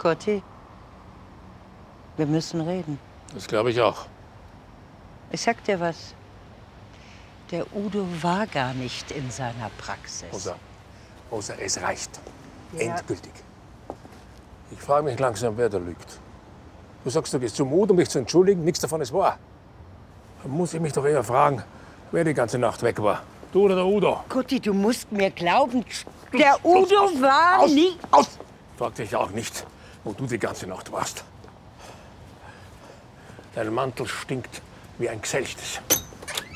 Gotti, wir müssen reden. Das glaube ich auch. Ich sag dir was. Der Udo war gar nicht in seiner Praxis. Rosa, es reicht. Ja. Endgültig. Ich frage mich langsam, wer da lügt. Du sagst, du gehst zum Udo, um dich zu entschuldigen. Nichts davon ist wahr. Dann muss ich mich doch eher fragen, wer die ganze Nacht weg war. Du oder der Udo? Gotti, du musst mir glauben, der Udo war nie... Aus! Frag dich auch nicht, wo du die ganze Nacht warst. Dein Mantel stinkt wie ein Geselchtes.